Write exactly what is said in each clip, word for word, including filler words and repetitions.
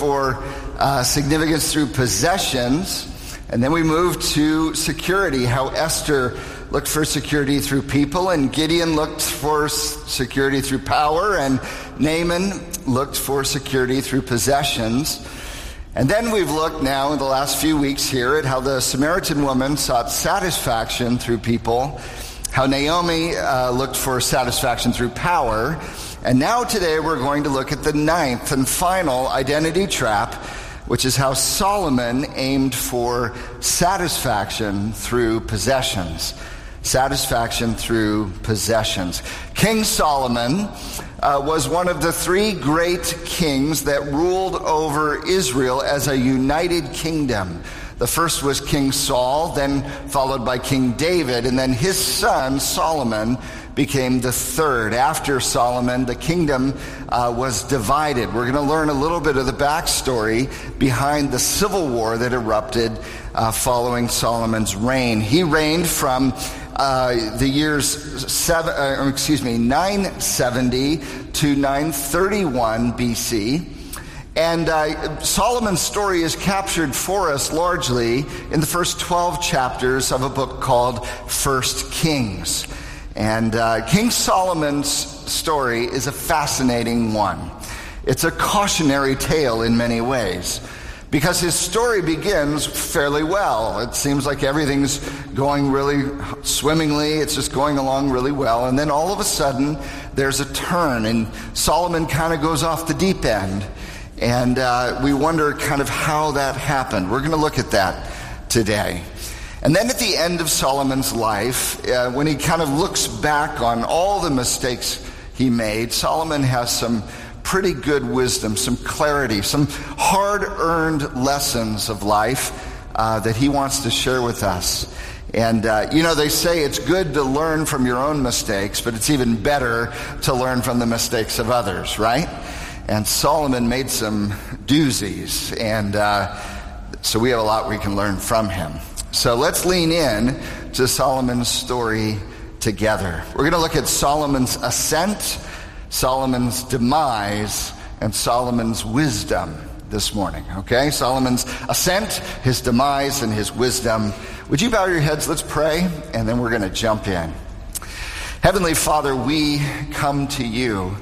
for uh, significance through possessions. And then we moved to security, how Esther looked for security through people, and Gideon looked for security through power, and Naaman looked for security through possessions. And then we've looked now in the last few weeks here at how the Samaritan woman sought satisfaction through people, how Naomi uh, looked for satisfaction through power, and now today we're going to look at the ninth and final identity trap, which is how Solomon aimed for satisfaction through possessions. Satisfaction through possessions. King Solomon uh, was one of the three great kings that ruled over Israel as a united kingdom. The first was King Saul, then followed by King David, and then his son Solomon became the third. After Solomon, the kingdom uh, was divided. We're going to learn a little bit of the backstory behind the civil war that erupted uh, following Solomon's reign. He reigned from uh, the years seven, uh, excuse me, nine seventy to nine thirty-one B C. And uh, Solomon's story is captured for us largely in the first twelve chapters of a book called First Kings. And uh, King Solomon's story is a fascinating one. It's a cautionary tale in many ways, because his story begins fairly well. It seems like everything's going really swimmingly. It's just going along really well. And then all of a sudden, there's a turn, and Solomon kind of goes off the deep end. And uh, we wonder kind of how that happened. We're going to look at that today. And then at the end of Solomon's life, uh, when he kind of looks back on all the mistakes he made, Solomon has some pretty good wisdom, some clarity, some hard-earned lessons of life uh, that he wants to share with us. And, uh, you know, they say it's good to learn from your own mistakes, but it's even better to learn from the mistakes of others, right? And Solomon made some doozies, and uh, so we have a lot we can learn from him. So let's lean in to Solomon's story together. We're going to look at Solomon's ascent, Solomon's demise, and Solomon's wisdom this morning, okay? Solomon's ascent, his demise, and his wisdom. Would you bow your heads? Let's pray, and then we're going to jump in. Heavenly Father, we come to you,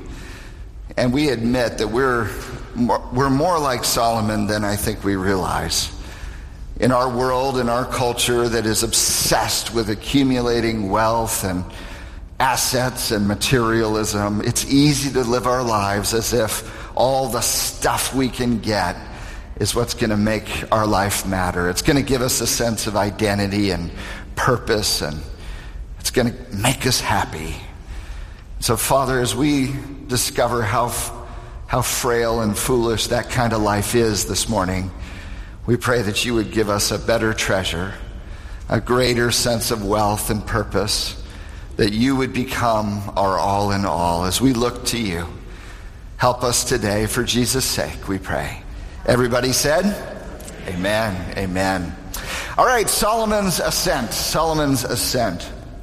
and we admit that we're more, we're more like Solomon than I think we realize. In our world, in our culture that is obsessed with accumulating wealth and assets and materialism, it's easy to live our lives as if all the stuff we can get is what's going to make our life matter. It's going to give us a sense of identity and purpose, and it's going to make us happy. So, Father, as we discover how how frail and foolish that kind of life is this morning, we pray that you would give us a better treasure, a greater sense of wealth and purpose, that you would become our all in all as we look to you. Help us today for Jesus' sake, we pray. Everybody said, amen, amen. All right, Solomon's ascent, Solomon's ascent.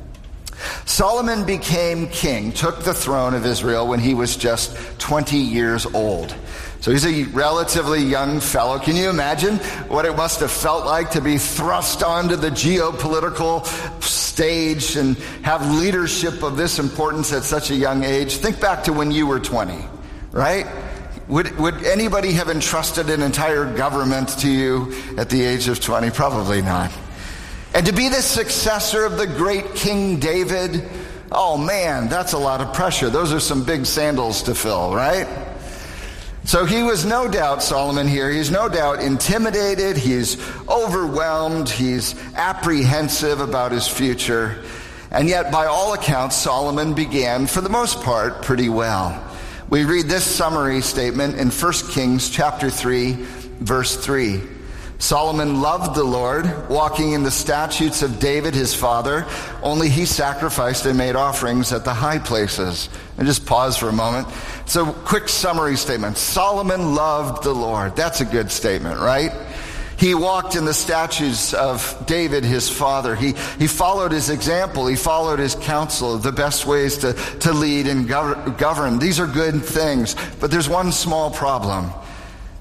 Solomon became king, took the throne of Israel when he was just twenty years old. So he's a relatively young fellow. Can you imagine what it must have felt like to be thrust onto the geopolitical stage and have leadership of this importance at such a young age? Think back to when you were twenty, right? Would, would anybody have entrusted an entire government to you at the age of twenty? Probably not. And to be the successor of the great King David, oh man, that's a lot of pressure. Those are some big sandals to fill, right? So he was no doubt, Solomon here, he's no doubt intimidated, he's overwhelmed, he's apprehensive about his future. And yet, by all accounts, Solomon began, for the most part, pretty well. We read this summary statement in First Kings chapter three, verse three. Solomon loved the Lord, walking in the statutes of David his father, only he sacrificed and made offerings at the high places. And just pause for a moment. So, quick summary statement. Solomon loved the Lord. That's a good statement, right? He walked in the statutes of David his father. He he followed his example. He followed his counsel, the best ways to, to lead and govern. These are good things. But there's one small problem.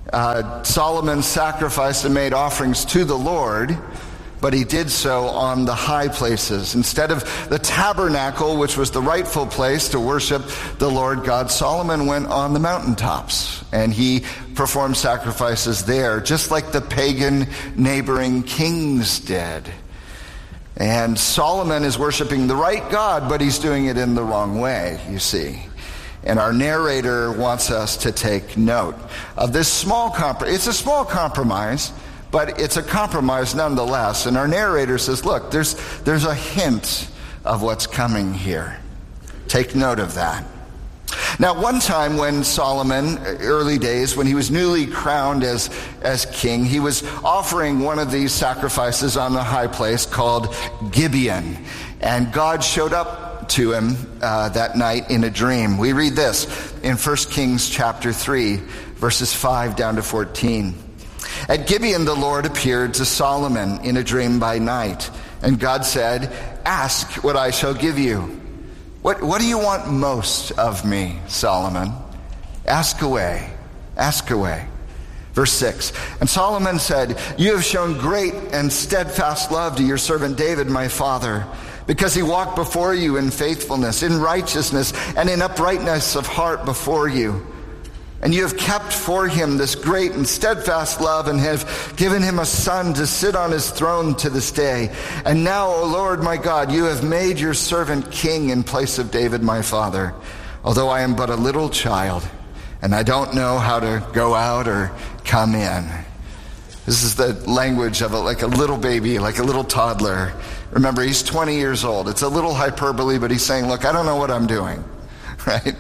Uh, Solomon sacrificed and made offerings to the Lord, but he did so on the high places. Instead of the tabernacle, which was the rightful place to worship the Lord God, Solomon went on the mountaintops, and he performed sacrifices there, just like the pagan neighboring kings did. And Solomon is worshiping the right God, but he's doing it in the wrong way, you see. And our narrator wants us to take note of this small compromise. It's a small compromise, but it's a compromise nonetheless. And our narrator says, look, there's, there's a hint of what's coming here. Take note of that. Now, one time when Solomon, early days, when he was newly crowned as, as king, he was offering one of these sacrifices on the high place called Gibeon. And God showed up to him uh, that night in a dream. We read this in First Kings chapter three, verses five down to fourteen. At Gibeon, the Lord appeared to Solomon in a dream by night, and God said, "Ask what I shall give you." What, what do you want most of me, Solomon? Ask away. Ask away. Verse six, and Solomon said, "You have shown great and steadfast love to your servant David, my father, because he walked before you in faithfulness, in righteousness, and in uprightness of heart before you. And you have kept for him this great and steadfast love, and have given him a son to sit on his throne to this day. And now, O Lord my God, you have made your servant king in place of David my father, although I am but a little child, and I don't know how to go out or come in." This is the language of a, like a little baby, like a little toddler. Remember, he's twenty years old. It's a little hyperbole, but he's saying, look, I don't know what I'm doing, right?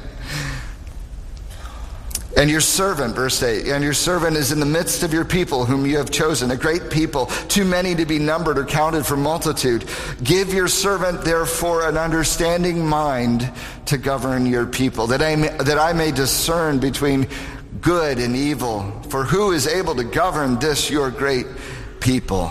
And your servant, verse eight, and your servant is in the midst of your people whom you have chosen, a great people, too many to be numbered or counted for multitude. Give your servant, therefore, an understanding mind to govern your people, that I may, that I may discern between good and evil. For who is able to govern this, your great people?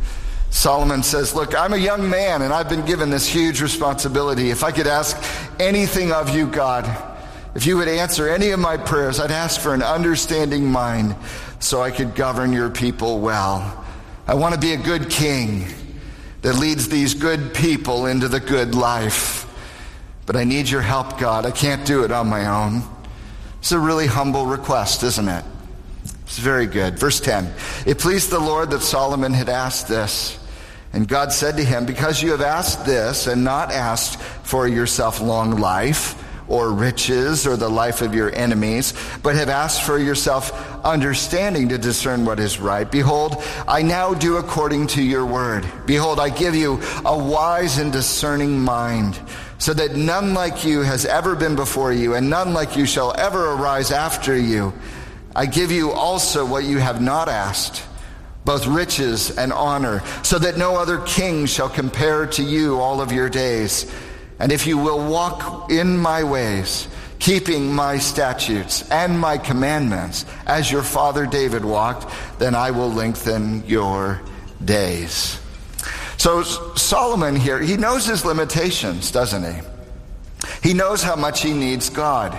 Solomon says, look, I'm a young man, and I've been given this huge responsibility. If I could ask anything of you, God, if you would answer any of my prayers, I'd ask for an understanding mind so I could govern your people well. I want to be a good king that leads these good people into the good life. But I need your help, God. I can't do it on my own. It's a really humble request, isn't it? It's very good. Verse ten, it pleased the Lord that Solomon had asked this. And God said to him, because you have asked this and not asked for yourself long life or riches or the life of your enemies, but have asked for yourself understanding to discern what is right, behold, I now do according to your word. Behold, I give you a wise and discerning mind, so that none like you has ever been before you, and none like you shall ever arise after you. I give you also what you have not asked, both riches and honor, so that no other king shall compare to you all of your days. And if you will walk in my ways, keeping my statutes and my commandments, as your father David walked, then I will lengthen your days. So Solomon here, he knows his limitations, doesn't he? He knows how much he needs God.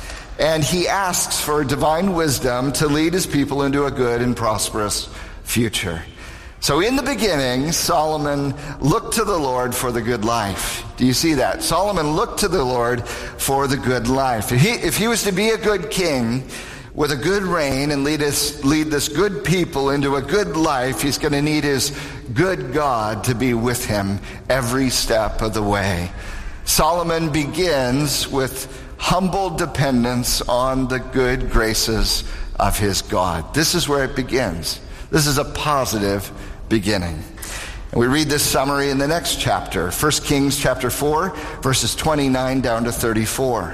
And he asks for divine wisdom to lead his people into a good and prosperous future. So in the beginning, Solomon looked to the Lord for the good life. Do you see that? Solomon looked to the Lord for the good life. If he, if he was to be a good king with a good reign and lead us, lead this good people into a good life, he's going to need his good God to be with him every step of the way. Solomon begins with humble dependence on the good graces of his God. This is where it begins. This is a positive beginning. And we read this summary in the next chapter, First Kings chapter four, verses twenty-nine down to thirty-four.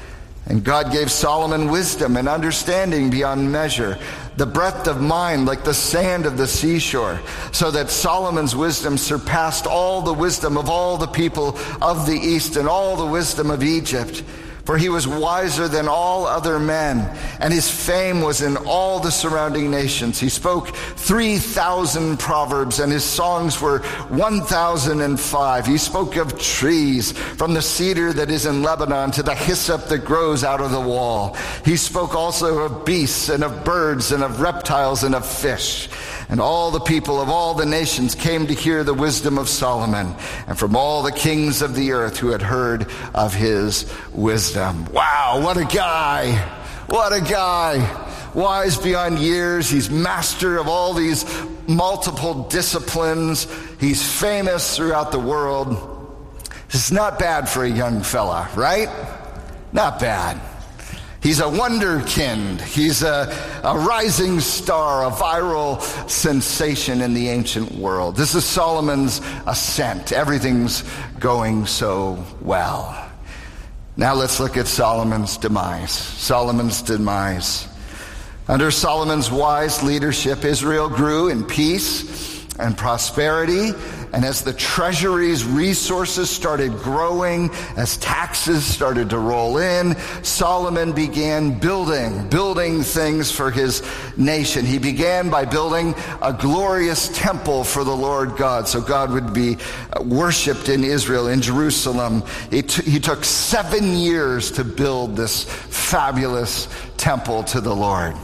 And God gave Solomon wisdom and understanding beyond measure, the breadth of mind like the sand of the seashore, so that Solomon's wisdom surpassed all the wisdom of all the people of the east and all the wisdom of Egypt. For he was wiser than all other men, and his fame was in all the surrounding nations. He spoke three thousand proverbs, and his songs were one thousand five. He spoke of trees, from the cedar that is in Lebanon to the hyssop that grows out of the wall. He spoke also of beasts and of birds and of reptiles and of fish. And all the people of all the nations came to hear the wisdom of Solomon, and from all the kings of the earth who had heard of his wisdom. Wow, what a guy! What a guy! Wise beyond years. He's master of all these multiple disciplines. He's famous throughout the world. This is not bad for a young fella, right? Not bad. He's a wonderkind. He's a, a rising star, a viral sensation in the ancient world. This is Solomon's ascent. Everything's going so well. Now let's look at Solomon's demise. Solomon's demise. Under Solomon's wise leadership, Israel grew in peace and prosperity, and as the treasury's resources started growing, as taxes started to roll in, Solomon began building, building things for his nation. He began by building a glorious temple for the Lord God, so God would be worshipped in Israel, in Jerusalem. He, t- he took seven years to build this fabulous temple to the Lord.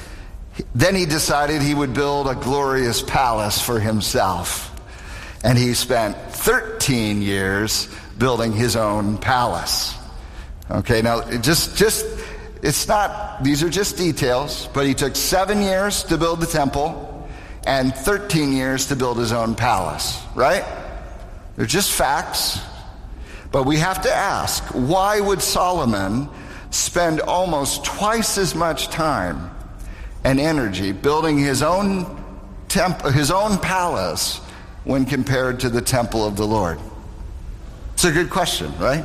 Then he decided he would build a glorious palace for himself. And he spent thirteen years building his own palace. Okay, now it just, just, it's not, these are just details, but he took seven years to build the temple and thirteen years to build his own palace, right? They're just facts. But we have to ask, why would Solomon spend almost twice as much time and energy building his own temp- his own palace when compared to the temple of the Lord? It's a good question, right?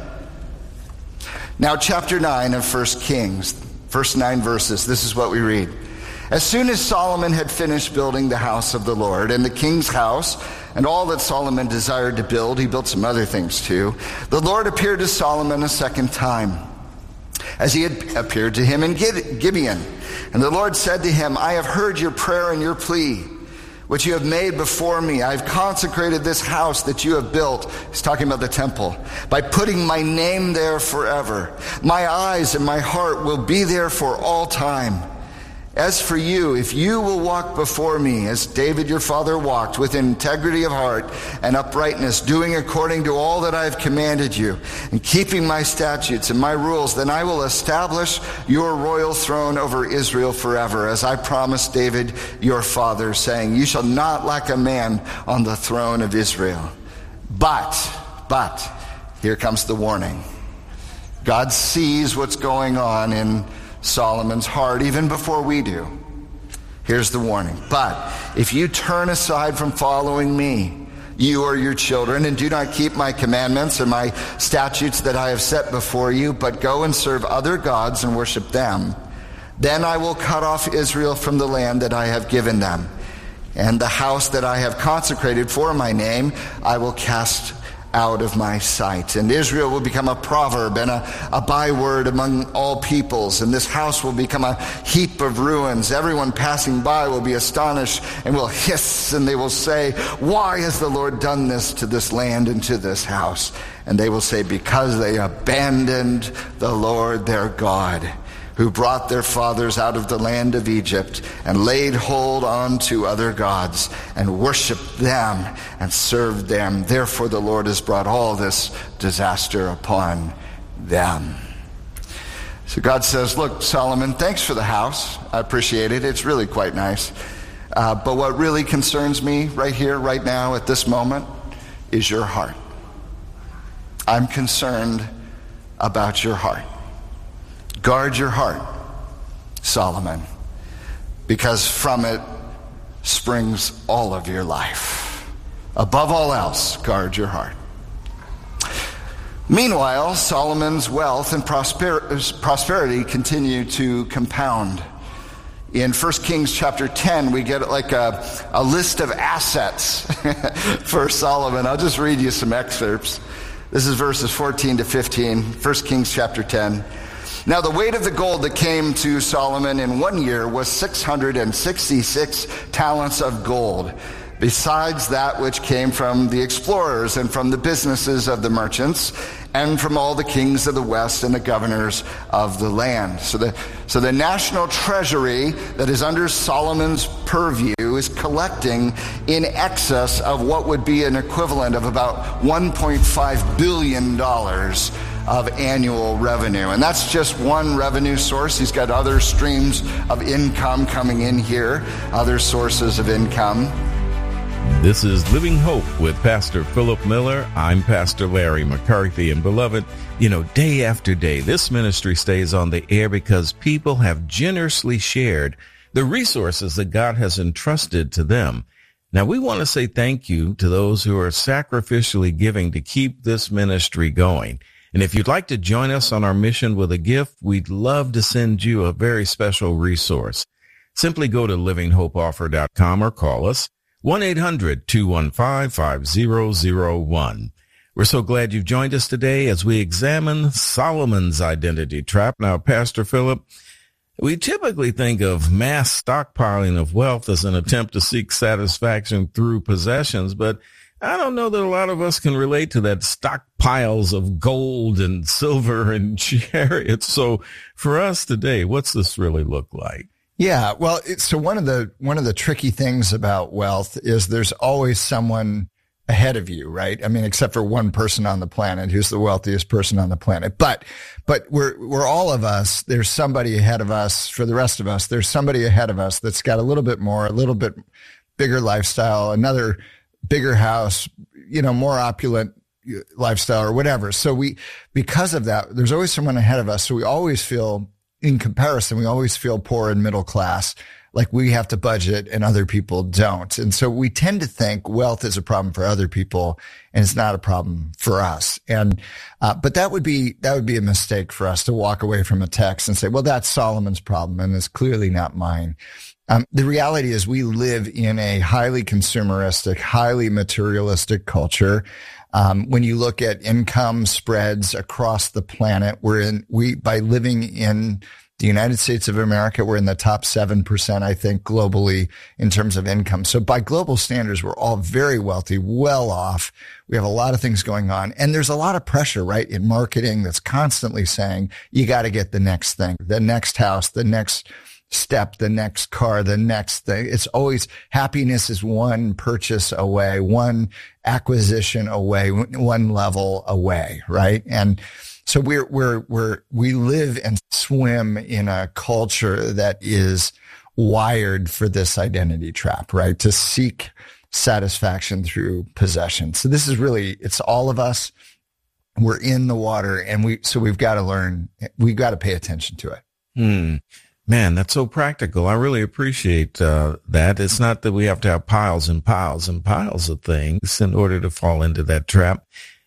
Now, chapter nine of First Kings, first nine verses, this is what we read. As soon as Solomon had finished building the house of the Lord and the king's house and all that Solomon desired to build, he built some other things too, the Lord appeared to Solomon a second time, as he had appeared to him in Gibeon. And the Lord said to him, I have heard your prayer and your plea, which you have made before me. I have consecrated this house that you have built. He's talking about the temple. By putting my name there forever. My eyes and my heart will be there for all time. As for you, if you will walk before me, as David your father walked, with integrity of heart and uprightness, doing according to all that I have commanded you, and keeping my statutes and my rules, then I will establish your royal throne over Israel forever, as I promised David your father, saying, you shall not lack a man on the throne of Israel. But, but, here comes the warning. God sees what's going on in Solomon's heart even before we do. Here's the warning. But if you turn aside from following me, you or your children, and do not keep my commandments and my statutes that I have set before you, but go and serve other gods and worship them, then I will cut off Israel from the land that I have given them, and the house that I have consecrated for my name I will cast out of my sight. And Israel will become a proverb and a, a byword among all peoples, and this house will become a heap of ruins. Everyone passing by will be astonished and will hiss, and they will say, why has the Lord done this to this land and to this house? And they will say, because they abandoned the Lord their God, who brought their fathers out of the land of Egypt and laid hold on to other gods and worshiped them and served them. Therefore the Lord has brought all this disaster upon them. So God says, look, Solomon, thanks for the house. I appreciate it. It's really quite nice. Uh, but what really concerns me right here, right now, at this moment, is your heart. I'm concerned about your heart. Guard your heart, Solomon, because from it springs all of your life. Above all else, guard your heart. Meanwhile, Solomon's wealth and prosper- prosperity continue to compound. In First Kings chapter ten, we get like a, a list of assets for Solomon. I'll just read you some excerpts. This is verses fourteen to fifteen, First Kings chapter ten. Now the weight of the gold that came to Solomon in one year was six hundred sixty-six talents of gold, besides that which came from the explorers and from the businesses of the merchants and from all the kings of the west and the governors of the land. So the, so the national treasury that is under Solomon's purview is collecting in excess of what would be an equivalent of about one point five billion dollars of annual revenue. And that's just one revenue source. He's got other streams of income coming in here, other sources of income. This is Living Hope with Pastor Philip Miller. I'm Pastor Larry McCarthy. And beloved, you know, day after day, this ministry stays on the air because people have generously shared the resources that God has entrusted to them. Now, we want to say thank you to those who are sacrificially giving to keep this ministry going. And if you'd like to join us on our mission with a gift, we'd love to send you a very special resource. Simply go to living hope offer dot com or call us one eight hundred two one five five zero zero one. We're so glad you've joined us today as we examine Solomon's identity trap. Now, Pastor Philip, we typically think of mass stockpiling of wealth as an attempt to seek satisfaction through possessions, but I don't know that a lot of us can relate to that stockpiles of gold and silver and chariots. So for us today, what's this really look like? Yeah, well, it's, so one of the one of the tricky things about wealth is there's always someone ahead of you, right? I mean, except for one person on the planet who's the wealthiest person on the planet. But but we're we're all of us. There's somebody ahead of us. For the rest of us, there's somebody ahead of us that's got a little bit more, a little bit bigger lifestyle, another bigger house, you know, more opulent lifestyle or whatever. So we, because of that, there's always someone ahead of us. So we always feel, in comparison, we always feel poor and middle class, like we have to budget and other people don't. And so we tend to think wealth is a problem for other people and it's not a problem for us. And, uh, but that would be, that would be a mistake for us to walk away from a text and say, well, that's Solomon's problem and it's clearly not mine. Um, the reality is we live in a highly consumeristic, highly materialistic culture. Um, when you look at income spreads across the planet, we're in, we, by living in the United States of America, we're in the top seven percent, I think, globally in terms of income. So by global standards, we're all very wealthy, well off. We have a lot of things going on. And there's a lot of pressure, right, in marketing that's constantly saying, you got to get the next thing, the next house, the next step, the next car, the next thing. It's always happiness is one purchase away, one acquisition away, one level away, right? And so we're, we're, we're, we live and swim in a culture that is wired for this identity trap, right? To seek satisfaction through possession. So this is really, it's all of us. We're in the water and we, so we've got to learn, we've got to pay attention to it. Hmm. Man, that's so practical. I really appreciate uh, that. It's not that we have to have piles and piles and piles of things in order to fall into that trap.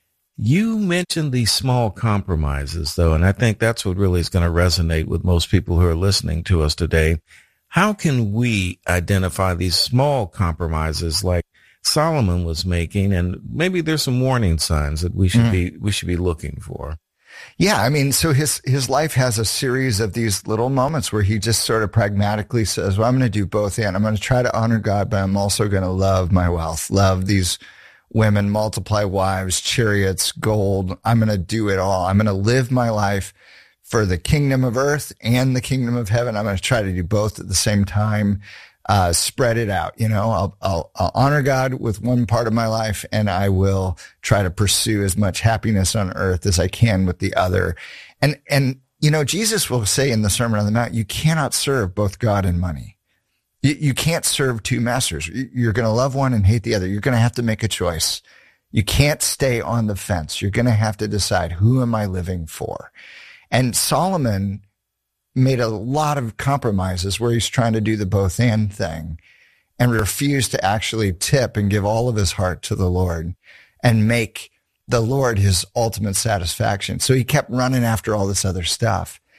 You mentioned these small compromises, though, and I think that's what really is going to resonate with most people who are listening to us today. How can we identify these small compromises like Solomon was making, and maybe there's some warning signs that we should mm. be we should be looking for? Yeah, I mean, so his his life has a series of these little moments where he just sort of pragmatically says, well, I'm going to do both, and I'm going to try to honor God, but I'm also going to love my wealth, love these women, multiply wives, chariots, gold. I'm going to do it all. I'm going to live my life for the kingdom of earth and the kingdom of heaven. I'm going to try to do both at the same time. Uh, spread it out. You know, I'll, I'll, I'll honor God with one part of my life and I will try to pursue as much happiness on earth as I can with the other. And, and, you know, Jesus will say in the Sermon on the Mount, you cannot serve both God and money. You, you can't serve two masters. You're going to love one and hate the other. You're going to have to make a choice. You can't stay on the fence. You're going to have to decide, who am I living for? And Solomon made a lot of compromises where he's trying to do the both and thing and refused to actually tip and give all of his heart to the Lord and make the Lord his ultimate satisfaction. So he kept running after all this other stuff.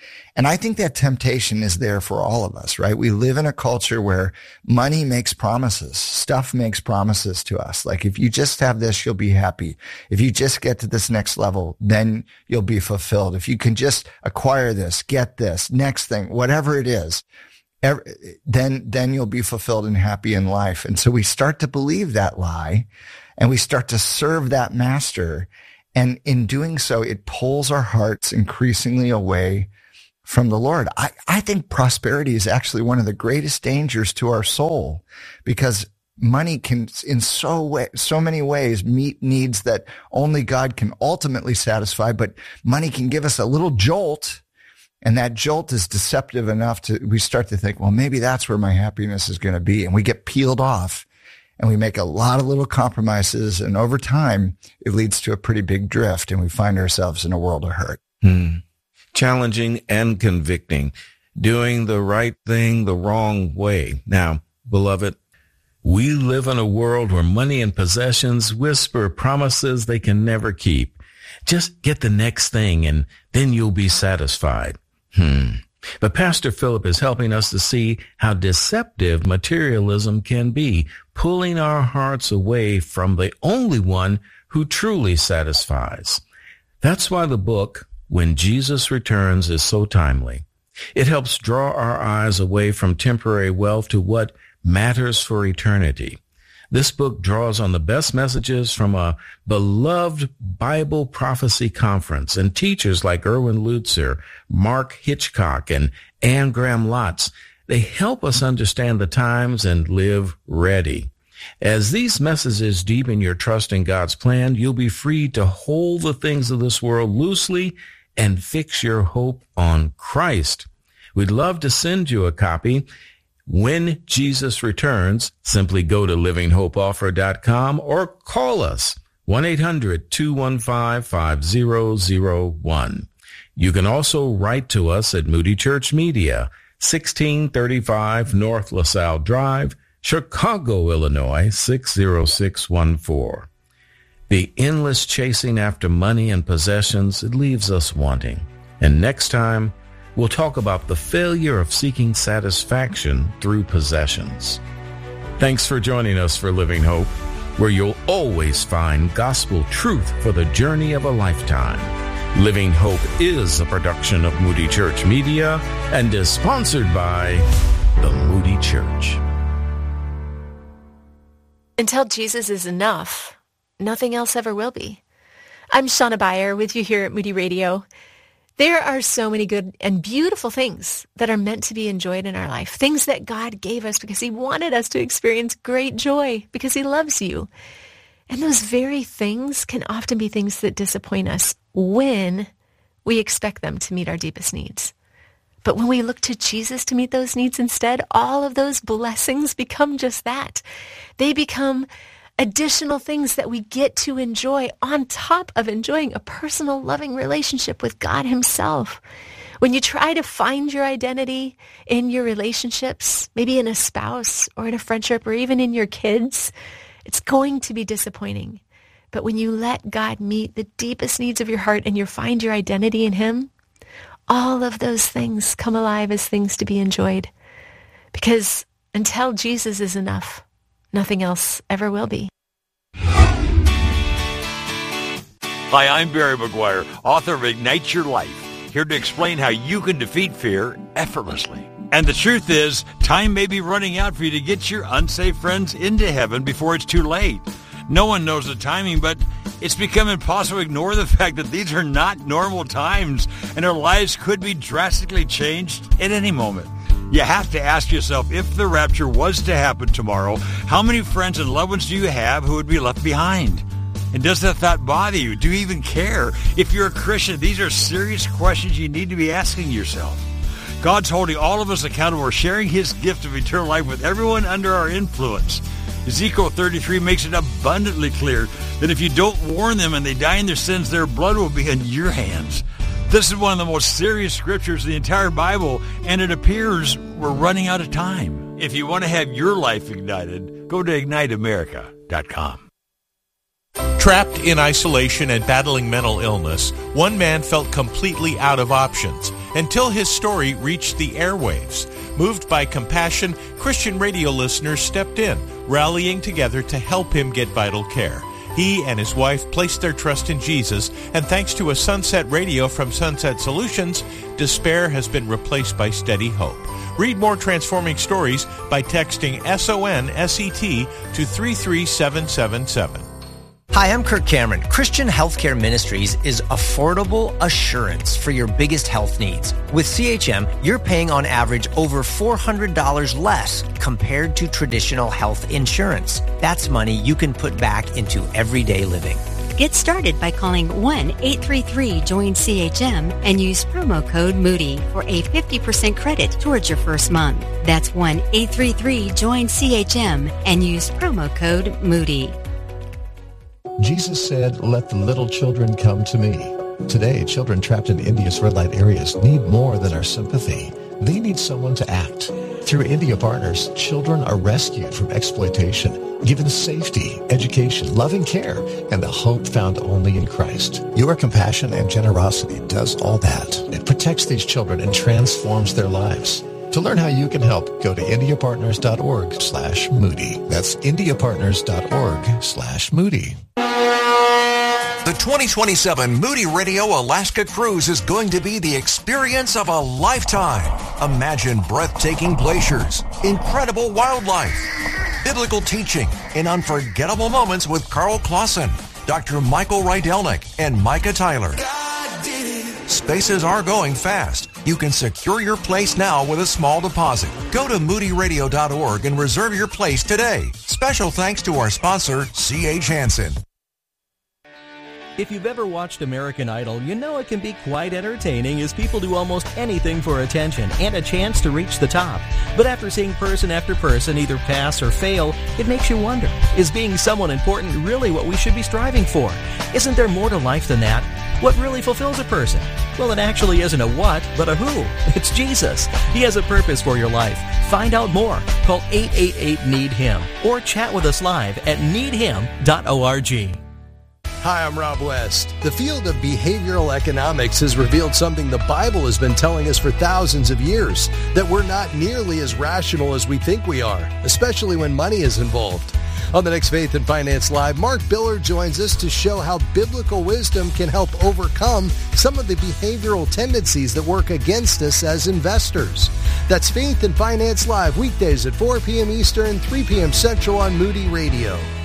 And I think that temptation is there for all of us, right? We live in a culture where money makes promises. Stuff makes promises to us. Like, if you just have this, you'll be happy. If you just get to this next level, then you'll be fulfilled. If you can just acquire this, get this, next thing, whatever it is, every, then, then you'll be fulfilled and happy in life. And so we start to believe that lie, and we start to serve that master. And in doing so, it pulls our hearts increasingly away from the Lord. I, I think prosperity is actually one of the greatest dangers to our soul, because money can, in so way, so many ways, meet needs that only God can ultimately satisfy. But money can give us a little jolt, and that jolt is deceptive enough to, we start to think, well, maybe that's where my happiness is going to be. And we get peeled off, and we make a lot of little compromises. And over time, it leads to a pretty big drift, and we find ourselves in a world of hurt. Hmm. Challenging and convicting, doing the right thing the wrong way. Now, beloved, we live in a world where money and possessions whisper promises they can never keep. Just get the next thing and then you'll be satisfied. Hmm. But Pastor Philip is helping us to see how deceptive materialism can be, pulling our hearts away from the only one who truly satisfies. That's why the book, When Jesus Returns, is so timely. It helps draw our eyes away from temporary wealth to what matters for eternity. This book draws on the best messages from a beloved Bible prophecy conference and teachers like Erwin Lutzer, Mark Hitchcock, and Anne Graham Lotz. They help us understand the times and live ready. As these messages deepen your trust in God's plan, you'll be free to hold the things of this world loosely and fix your hope on Christ. We'd love to send you a copy. When Jesus Returns, simply go to living hope offer dot com or call us one eight hundred two one five five zero zero one. You can also write to us at Moody Church Media, sixteen thirty-five North LaSalle Drive, Chicago, Illinois, six zero six one four. The endless chasing after money and possessions, it leaves us wanting. And next time, we'll talk about the failure of seeking satisfaction through possessions. Thanks for joining us for Living Hope, where you'll always find gospel truth for the journey of a lifetime. Living Hope is a production of Moody Church Media and is sponsored by the Moody Church. Until Jesus is enough, nothing else ever will be. I'm Shauna Beyer with you here at Moody Radio. There are so many good and beautiful things that are meant to be enjoyed in our life, things that God gave us because he wanted us to experience great joy because he loves you. And those very things can often be things that disappoint us when we expect them to meet our deepest needs. But when we look to Jesus to meet those needs instead, all of those blessings become just that. They become additional things that we get to enjoy on top of enjoying a personal, loving relationship with God himself. When you try to find your identity in your relationships, maybe in a spouse or in a friendship or even in your kids, it's going to be disappointing. But when you let God meet the deepest needs of your heart and you find your identity in him, all of those things come alive as things to be enjoyed. Because until Jesus is enough, nothing else ever will be. Hi, I'm Barry McGuire, author of Ignite Your Life, here to explain how you can defeat fear effortlessly. And the truth is, time may be running out for you to get your unsaved friends into heaven before it's too late. No one knows the timing, but it's become impossible to ignore the fact that these are not normal times, and our lives could be drastically changed at any moment. You have to ask yourself, if the rapture was to happen tomorrow, how many friends and loved ones do you have who would be left behind? And does that thought bother you? Do you even care? If you're a Christian, these are serious questions you need to be asking yourself. God's holding all of us accountable for sharing his gift of eternal life with everyone under our influence. Ezekiel thirty-three makes it abundantly clear that if you don't warn them and they die in their sins, their blood will be in your hands. This is one of the most serious scriptures in the entire Bible, and it appears we're running out of time. If you want to have your life ignited, go to ignite america dot com. Trapped in isolation and battling mental illness, one man felt completely out of options. until his story reached the airwaves. Moved by compassion, Christian radio listeners stepped in, rallying together to help him get vital care. He and his wife placed their trust in Jesus, and thanks to a Sunset Radio from Sunset Solutions, despair has been replaced by steady hope. Read more transforming stories by texting S O N S E T to three three seven seven seven. Hi, I'm Kirk Cameron. Christian Healthcare Ministries is affordable assurance for your biggest health needs. With C H M, you're paying on average over four hundred dollars less compared to traditional health insurance. That's money you can put back into everyday living. Get started by calling one eight three three join C H M and use promo code Moody for a fifty percent credit towards your first month. That's one eight three three join C H M and use promo code Moody. Jesus said, "Let the little children come to me." Today, children trapped in India's red light areas need more than our sympathy. They need someone to act. Through India Partners, children are rescued from exploitation, given safety, education, loving care, and the hope found only in Christ. Your compassion and generosity does all that. It protects these children and transforms their lives. To learn how you can help, go to indiapartners.org slash Moody. That's indiapartners.org slash Moody. The twenty twenty-seven Moody Radio Alaska Cruise is going to be the experience of a lifetime. Imagine breathtaking glaciers, incredible wildlife, biblical teaching, and unforgettable moments with Carl Clausen, Doctor Michael Rydelnik, and Micah Tyler. Spaces are going fast. You can secure your place now with a small deposit. Go to moody radio dot org and reserve your place today. Special thanks to our sponsor, C H Hansen. If you've ever watched American Idol, you know it can be quite entertaining as people do almost anything for attention and a chance to reach the top. But after seeing person after person either pass or fail, it makes you wonder, is being someone important really what we should be striving for? Isn't there more to life than that? What really fulfills a person? Well, it actually isn't a what, but a who. It's Jesus. He has a purpose for your life. Find out more. Call eight eight eight need him or chat with us live at need him dot org. Hi, I'm Rob West. The field of behavioral economics has revealed something the Bible has been telling us for thousands of years, that we're not nearly as rational as we think we are, especially when money is involved. On the next Faith and Finance Live, Mark Biller joins us to show how biblical wisdom can help overcome some of the behavioral tendencies that work against us as investors. That's Faith and Finance Live, weekdays at four p.m. Eastern, three p.m. Central on Moody Radio.